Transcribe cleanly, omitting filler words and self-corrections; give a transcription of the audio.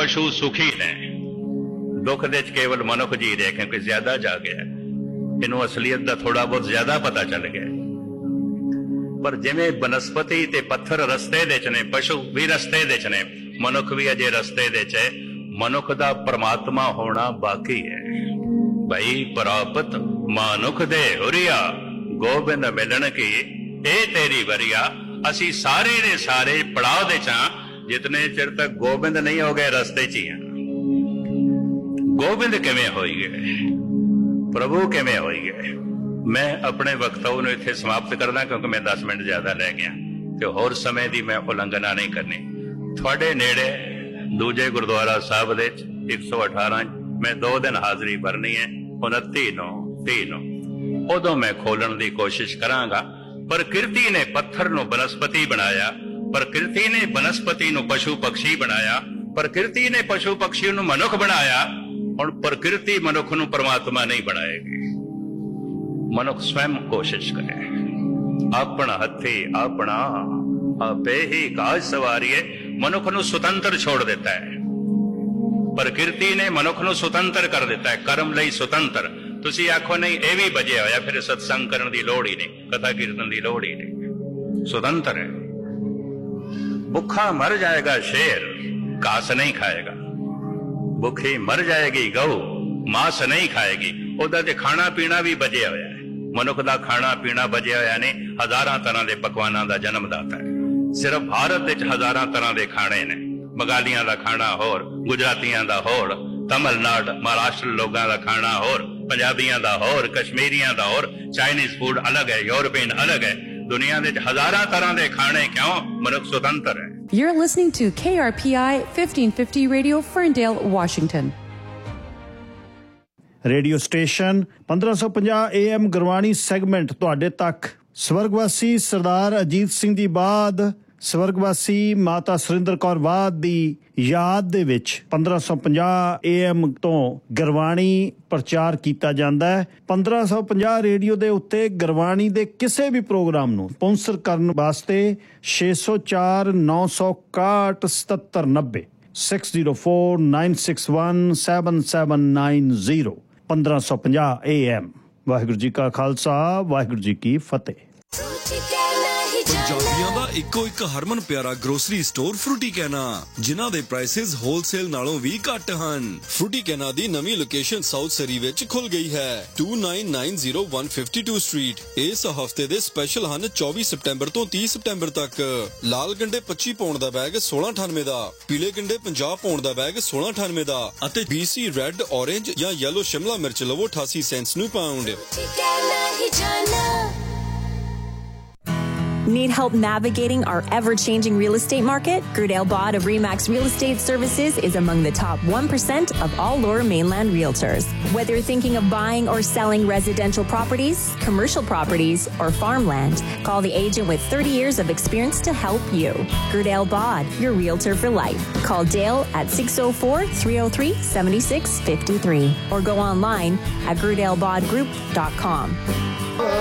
ਪਸ਼ੂ ਸੁਖੀ ਨੇ। ਦੁੱਖ ਦੇ ਚ ਕੇਵਲ ਮਨੁੱਖ ਜੀ ਰਿਹਾ ਕਿਉਂਕਿ ਜ਼ਿਆਦਾ ਜਾ ਗਿਆ, ਇਹਨੂੰ ਅਸਲੀਅਤ ਦਾ ਥੋੜਾ ਬਹੁਤ ਜ਼ਿਆਦਾ ਪਤਾ ਚੱਲ ਗਿਆ। ਪਰ ਜਿਵੇਂ ਬਨਸਪਤੀ ਤੇ ਪੱਥਰ ਰਸਤੇ ਦੇ ਚ ਨੇ, ਪਸ਼ੂ ਵੀ ਰਸਤੇ ਦੇ ਚ ਨੇ, ਮਨੁੱਖ ਵੀ ਅਜੇ ਰਸਤੇ ਦੇ ਚ ਹੈ। ਮਨੁੱਖ ਦਾ ਪਰਮਾਤਮਾ ਹੋਣਾ ਬਾਕੀ ਹੈ। ਭਈ ਪ੍ਰਾਪਤ ਮਨੁੱਖ ਦੇ ਹੁਰੀਆ, ਗੋਬਿੰਦ ਮਿਲਣ ਕੀ ਇਹ ਤੇਰੀ ਵਰੀਆ। ਅਸੀਂ ਸਾਰੇ ਦੇ ਸਾਰੇ ਪੜਾਅ ਦੇ ਚ ਹਾਂ, ਜਿਤਨੇ ਚਿਰ ਤੱਕ ਗੋਬਿੰਦ ਨਹੀਂ ਹੋ ਗਏ ਰਸਤੇ ਚ ਹੀ ਆ। ਗੋਬਿੰਦ ਕਿਵੇਂ ਹੋਈ ਗਏ, ਪ੍ਰਭੂ ਕਿਵੇਂ ਹੋਈ ਗਏ। ਮੈਂ ਆਪਣੇ ਵਕਤਵ ਨੂੰ ਇੱਥੇ ਸਮਾਪਤ ਕਰਦਾ ਕਿਉਂਕਿ ਮੈਂ 10 ਮਿੰਟ ਜ਼ਿਆਦਾ ਲੈ ਗਿਆ ਤੇ ਹੋਰ ਸਮੇਂ ਦੀ ਮੈਂ ਉਲੰਘਣਾ ਨਹੀਂ ਕਰਨੀ। ਤੁਹਾਡੇ ਨੇੜੇ ਦੂਜੇ ਗੁਰਦੁਆਰਾ ਸਾਹਿਬ ਦੇ 118 ਮੈਂ 2 ਦਿਨ ਹਾਜ਼ਰੀ ਭਰਨੀ ਹੈ, 29 ਨੂੰ ਉਦੋਂ ਮੈਂ ਖੋਲਣ ਦੀ ਕੋਸ਼ਿਸ਼ ਕਰਾਂਗਾ। ਪ੍ਰਕਿਰਤੀ ਨੇ ਪੱਥਰ ਨੂੰ ਬਨਸਪਤੀ ਬਣਾਇਆ, ਪ੍ਰਕਿਰਤੀ ਨੇ ਬਨਸਪਤੀ ਨੂੰ ਪਸ਼ੂ ਪਕਸ਼ੀ ਬਣਾਇਆ, ਪ੍ਰਕਿਰਤੀ ਨੇ ਪਸ਼ੂ ਪਕਸ਼ੀ ਨੂੰ ਮਨੁੱਖ ਬਣਾਇਆ। ਹੁਣ ਪ੍ਰਕਿਰਤੀ ਮਨੁੱਖ ਨੂੰ ਪਰਮਾਤਮਾ ਨਹੀਂ ਬਣਾਏਗੀ। ਮਨੁੱਖ ਸਵੈਮ ਕੋਸ਼ਿਸ਼ ਕਰੇ, ਆਪਣਾ ਹੱਥੀ ਆਪਣਾ ਆਪੇ ਹੀ ਕਾਜ ਸਵਾਰੀਏ। ਮਨੁੱਖ ਨੂੰ ਸੁਤੰਤਰ ਛੋੜ ਦਿੱਤਾ ਹੈ। ਪ੍ਰਕਿਰਤੀ ਨੇ ਮਨੁੱਖ ਨੂੰ ਸੁਤੰਤਰ ਕਰ ਦਿੱਤਾ ਹੈ, ਕਰਮ ਲਈ ਸੁਤੰਤਰ। ਤੁਸੀਂ ਆਖੋ ਨਹੀਂ ਇਹ ਵੀ ਬਜਿਆ ਹੋਇਆ, ਫਿਰ ਸਤਸੰਗ ਕਰਨ ਦੀ ਲੋੜ ਹੀ ਨਹੀਂ, ਕਥਾ ਕੀਰਤਨ ਦੀ ਲੋੜ ਹੀ ਨਹੀਂ। ਸੁਤੰਤਰ ਹੈ। ਭੁੱਖਾ ਮਰ ਜਾਏਗਾ ਸ਼ੇਰ, ਘਾਸ ਨਹੀਂ ਖਾਏਗਾ। ਭੁੱਖੀ ਮਰ ਜਾਏਗੀ ਗਊ, ਮਾਸ ਨਹੀਂ ਖਾਏਗੀ। ਉਹਦਾ ਤੇ ਖਾਣਾ ਪੀਣਾ ਵੀ ਬਜਿਆ ਹੋਇਆ ਹੈ। ਮਨੁੱਖ ਦਾ ਖਾਣਾ ਪੀਣਾ ਬਜਿਆ ਹੋਇਆ ਨੇ, ਹਜ਼ਾਰਾਂ ਤਰ੍ਹਾਂ ਦੇ ਪਕਵਾਨਾਂ ਦਾ ਜਨਮ ਦਾਤਾ ਹੈ। ਸਿਰਫ ਭਾਰਤ ਵਿੱਚ ਹਜ਼ਾਰਾਂ ਤਰ੍ਹਾਂ ਦੇ ਖਾਣੇ ਨੇ। ਬੰਗਾਲੀਆਂ ਦਾ ਖਾਣਾ ਹੋਰ, ਗੁਜਰਾਤੀਆਂ ਦਾ ਹੋਰ, ਤਮਿਲਨਾਡੂ ਮਹਾਰਾਸ਼ਟਰ ਲੋਕਾਂ ਦਾ ਖਾਣਾ ਹੋਰ, ਪੰਜਾਬੀਆਂ ਦਾ ਹੋਰ, ਕਸ਼ਮੀਰੀਆਂ ਦਾ ਹੋਰ। ਚਾਈਨੀਜ਼ ਫੂਡ ਅਲੱਗ ਹੈ, ਯੂਰਪੀਅਨ ਅਲੱਗ ਹੈ। ਦੁਨੀਆ ਵਿੱਚ ਹਜ਼ਾਰਾਂ ਤਰ੍ਹਾਂ ਦੇ ਖਾਣੇ, ਕਿਉਂ? ਮਨੁੱਖ ਸੁਤੰਤਰ ਹੈ। You're listening to KRPI 1550 Radio, Ferndale, Washington. Radio station 1550 AM Gurbani segment ਤੁਹਾਡੇ ਤੱਕ। ਸਵਰਗਵਾਸੀ ਸਰਦਾਰ ਅਜੀਤ ਸਿੰਘ ਦੀ ਬਾਦ, ਸਵਰਗਵਾਸੀ ਮਾਤਾ ਸੁਰਿੰਦਰ ਕੌਰ ਬਾਦ ਦੀ ਯਾਦ ਦੇ ਵਿੱਚ 1550 AM ਤੋਂ ਗੁਰਬਾਣੀ ਪ੍ਰਚਾਰ ਕੀਤਾ ਜਾਂਦਾ ਹੈ। 1550 ਰੇਡੀਓ ਦੇ ਉੱਤੇ ਗੁਰਬਾਣੀ ਦੇ ਕਿਸੇ ਵੀ ਪ੍ਰੋਗਰਾਮ ਨੂੰ ਸਪਾਂਸਰ ਕਰਨ ਵਾਸਤੇ 604 961 7790 604961 7790 1550 AM। ਵਾਹਿਗੁਰੂ ਜੀ ਕਾ ਖਾਲਸਾ, ਵਾਹਿਗੁਰੂ ਜੀ ਕੀ ਫਤਿਹ। ਪੰਜਾਬੀਆਂ ਦਾ ਇੱਕੋ ਇੱਕ ਹਰਮਨ ਪਿਆਰਾ ਗਰੋਸਰੀ ਸਟੋਰ ਫਰੂਟੀ ਕੈਨਾ, ਜਿਨ੍ਹਾਂ ਦੇ ਪ੍ਰਾਈਸਿਸ ਹੋਲਸੇਲ ਨਾਲੋਂ ਵੀ ਘੱਟ ਹਨ। ਫਰੂਟੀ ਕੈਨਾ ਦੀ ਨਵੀਂ ਲੋਕੇਸ਼ਨ ਸਾਊਥ ਸਰੀ ਵਿੱਚ ਖੁੱਲ ਗਈ ਹੈ, 2990 152 ਸਟਰੀਟ। ਇਸ ਹਫਤੇ ਦੇ ਸਪੈਸ਼ਲ ਹਨ 24 ਸਤੰਬਰ ਤੋਂ 30 ਸਤੰਬਰ ਤੱਕ। ਲਾਲ ਗੰਡੇ 25 ਪਾਉਂਡ ਦਾ ਬੈਗ 1698 ਦਾ, ਪੀਲੇ ਗੰਡੇ 50 ਪਾਉਂਡ ਦਾ ਬੈਗ 1698 ਦਾ ਅਤੇ BC ਰੈੱਡ, ਔਰੇਂਜ ਜਾਂ ਯੈਲੋ ਸ਼ਿਮਲਾ ਮਿਰਚ ਲਵੋ 88 ਸੈਂਟਸ ਨੂੰ pound. Need help navigating our ever-changing real estate market? Gerdale Bod of Remax Real Estate Services is among the top 1% of all Lower Mainland realtors. Whether you're thinking of buying or selling residential properties, commercial properties, or farmland, call the agent with 30 years of experience to help you. Gerdale Bod, your realtor for life. Call Dale at 604-303-7653 or go online at gerdalebodgroup.com.